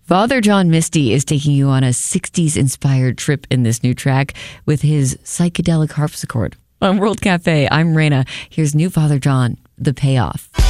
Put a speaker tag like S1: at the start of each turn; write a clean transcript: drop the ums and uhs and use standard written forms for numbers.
S1: Father John Misty is taking you on a 60s-inspired trip in this new track with his psychedelic harpsichord. On World Cafe, I'm Raina. Here's new Father John, The Payoff.